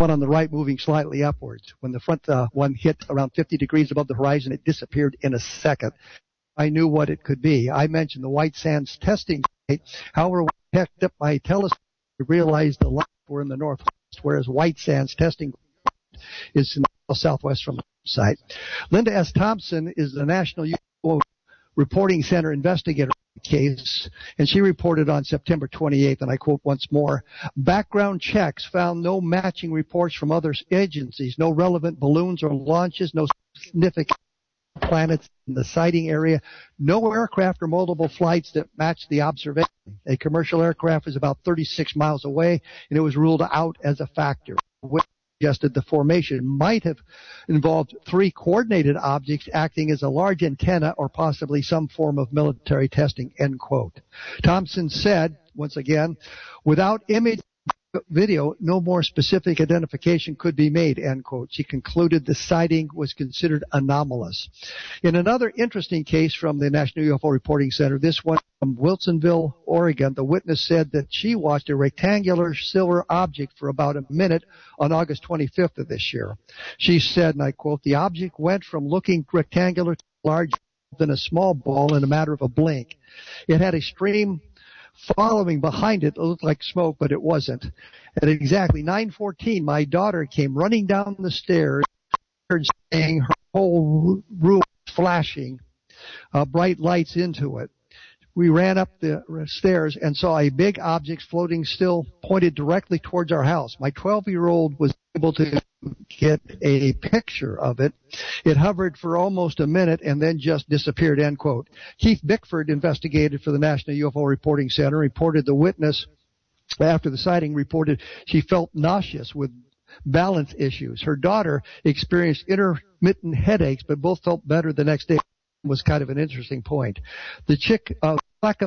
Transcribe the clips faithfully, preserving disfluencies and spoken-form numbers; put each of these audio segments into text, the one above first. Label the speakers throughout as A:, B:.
A: one on the right moving slightly upwards. When the front uh, one hit around fifty degrees above the horizon, it disappeared in a second. I knew what it could be. I mentioned the White Sands testing site. However, when I picked up my telescope, I realized the lights were in the northwest, whereas White Sands testing is in the southwest from the site. Linda S. Thompson is the National U F O Reporting Center investigator in the case, and she reported on September twenty-eighth, and I quote once more, background checks found no matching reports from other agencies, no relevant balloons or launches, no significant planets in the sighting area, no aircraft or multiple flights that matched the observation. A commercial aircraft was about thirty-six miles away, and it was ruled out as a factor, which suggested the formation might have involved three coordinated objects acting as a large antenna or possibly some form of military testing, end quote. Thompson said, once again, without image video, no more specific identification could be made, end quote. She concluded the sighting was considered anomalous. In another interesting case from the National U F O Reporting Center, this one from Wilsonville, Oregon, the witness said that she watched a rectangular silver object for about a minute on August twenty-fifth of this year. She said, and I quote, the object went from looking rectangular to larger than a small ball in a matter of a blink. It had a stream following behind it. It looked like smoke, but it wasn't. At exactly nine fourteen, my daughter came running down the stairs, saying her whole room was flashing uh, bright lights into it. We ran up the stairs and saw a big object floating still pointed directly towards our house. My twelve-year-old was able to get a picture of it. It hovered for almost a minute and then just disappeared, end quote. Keith Bickford, investigated for the National U F O Reporting Center, reported the witness, after the sighting, reported she felt nauseous with balance issues. Her daughter experienced intermittent headaches, but both felt better the next day. Was kind of an interesting point. The chick uh, County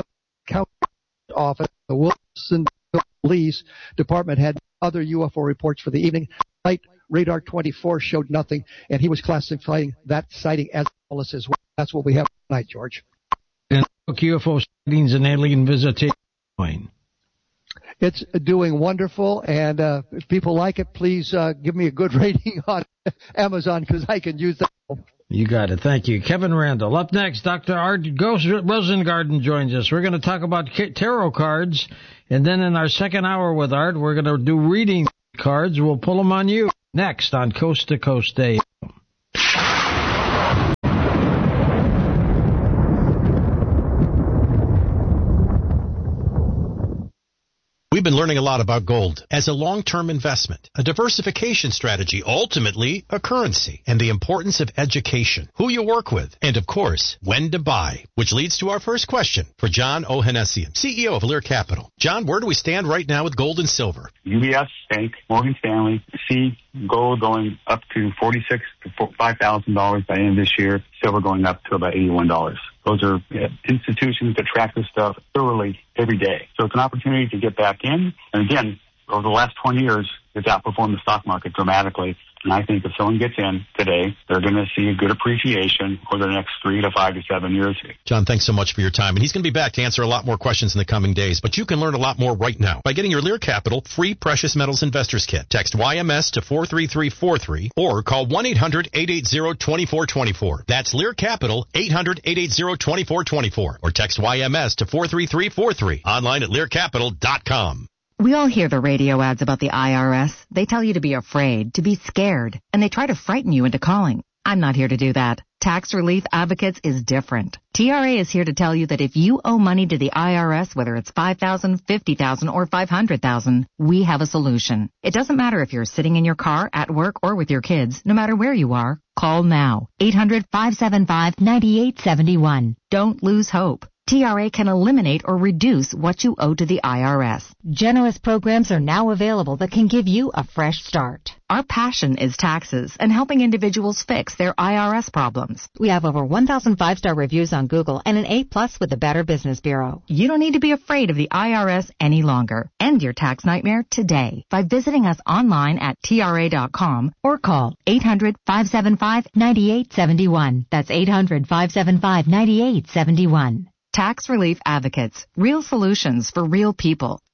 A: office, the Wilson Police Department, had other U F O reports for the evening. Flight Radar twenty-four showed nothing, and he was classifying that sighting as anomalous as well. That's what we have tonight, George.
B: And U F O sightings and alien visitation.
A: It's doing wonderful, and uh, if people like it, please uh, give me a good rating on Amazon because I can use that.
B: You got it. Thank you. Kevin Randall. Up next, Doctor Art Ghost Rosengarten joins us. We're going to talk about tarot cards, and then in our second hour with Art, we're going to do reading cards. We'll pull them on you next on Coast to Coast A M.
C: We've been learning a lot about gold as a long-term investment, a diversification strategy, ultimately a currency, and the importance of education, who you work with, and, of course, when to buy, which leads to our first question for John Ohanessian, C E O of Lear Capital. John, where do we stand right now with gold and silver?
D: U B S Bank, Morgan Stanley, see gold going up to forty-six to five thousand dollars by the end of this year, silver going up to about eighty-one dollars. Those are institutions that track this stuff thoroughly every day. So it's an opportunity to get back in. And again, over the last twenty years, it's outperformed the stock market dramatically. And I think if someone gets in today, they're going to see a good appreciation over the next three to five to seven years.
C: John, thanks so much for your time. And he's going to be back to answer a lot more questions in the coming days. But you can learn a lot more right now by getting your Lear Capital free Precious Metals Investors Kit. Text Y M S to four three three four three or call one eight hundred eight eight zero two four two four. That's Lear Capital, eight hundred eight eight zero two four two four. Or text Y M S to four three three four three. Online at lear capital dot com.
E: We all hear the radio ads about the I R S. They tell you to be afraid, to be scared, and they try to frighten you into calling. I'm not here to do that. Tax Relief Advocates is different. T R A is here to tell you that if you owe money to the I R S, whether it's five thousand dollars, fifty thousand dollars, or five hundred thousand dollars, we have a solution. It doesn't matter if you're sitting in your car, at work, or with your kids. No matter where you are, call now. eight hundred, five seven five, nine eight seven one. Don't lose hope. T R A can eliminate or reduce what you owe to the I R S. Generous programs are now available that can give you a fresh start. Our passion is taxes and helping individuals fix their I R S problems. We have over one thousand five-star reviews on Google and an A plus with the Better Business Bureau. You don't need to be afraid of the I R S any longer. End your tax nightmare today by visiting us online at T R A dot com or call eight hundred, five seven five, nine eight seven one. That's eight hundred, five seven five, nine eight seven one. Tax Relief Advocates. Real solutions for real people.